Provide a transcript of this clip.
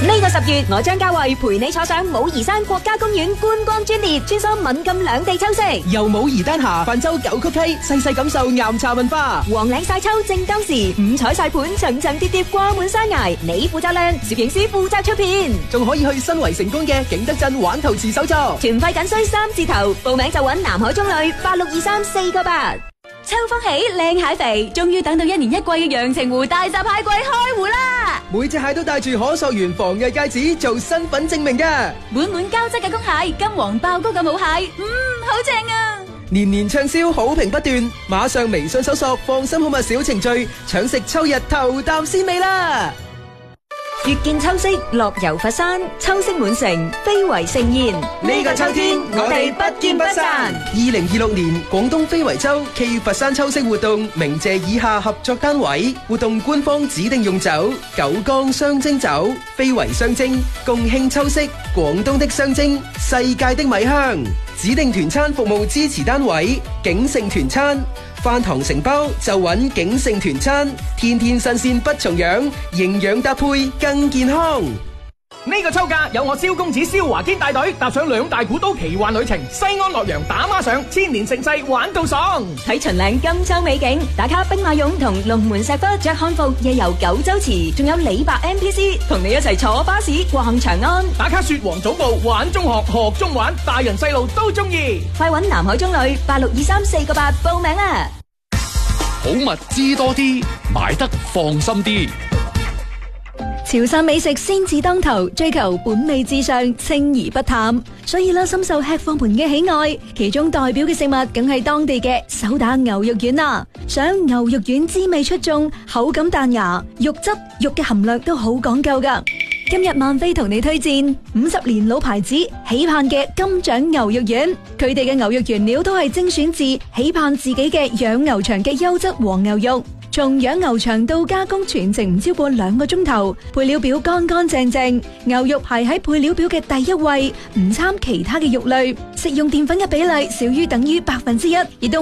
呢個10月，我張家慧陪你坐上武夷山國家公園觀光專列，穿梭閩贛兩地秋色。 由武夷丹霞泛舟九曲溪，細細感受岩茶文化。 黃嶺晒秋正當時，五彩晒盤層層疊疊掛滿山崖，你負責靚，攝影師負責出片。 仲可以去新圍成功嘅景德鎮玩陶瓷手作， 團費僅需3字頭，報名就揾南海中旅8623-498。秋風起，靚蟹肥，終於等到1年1季嘅陽澄湖大閘蟹季開湖啦！ 每隻蟹都帶住可溯源防偽戒指做身份證明嘅， 滿滿膠質嘅公蟹，金黃爆膏嘅母蟹，好正啊！ 年年暢銷，好評不斷，馬上微信搜索放心好物小程序，搶食秋日頭啖鮮味啦！ 月見秋色，樂遊佛山，秋色滿城，非遺盛宴。 呢個秋天，我哋不見不散。2026年廣東非遺周暨佛山秋色活動，鳴謝以下合作單位。活動官方指定用酒：九江雙蒸酒，非遺雙蒸，共慶秋色，廣東的雙蒸，世界的米香。指定團餐服務支持單位：景盛團餐。飯堂承包就揾景盛團餐，天天新鮮不重樣，營養搭配更健康。 呢個秋假有我蕭公子蕭華堅帶隊踏上2大古都奇幻旅程，西安洛陽打孖上，千年盛世玩到爽。 睇秦嶺金秋美景，打卡兵馬俑同龍門石窟，着漢服夜遊九州池，仲有李白 NPC 同你一齊坐巴士逛長安， 打卡雪皇早報玩中學，學中玩，大人細路都中意。 快揾南海中旅8623-498報名啦！ 好物知多啲，買得放心啲。 潮汕美食先至當頭，追求本味至上，清而不淡，所以啦，深受吃貨們嘅喜愛。其中代表嘅食物，梗係當地嘅手打牛肉丸啦。想牛肉丸滋味出眾，口感彈牙，肉質肉嘅含量都好講究噶。今日萬飛同你推薦50年老牌子喜盼嘅金獎牛肉丸，佢哋嘅牛肉原料都係精選自喜盼自己嘅養牛場嘅優質黃牛肉。從養牛場到加工全程唔超過2個鐘頭，配料表乾乾淨淨，牛肉排喺配料表嘅第一位，唔摻其他嘅肉類，食用澱粉嘅比例少於等於1%，亦都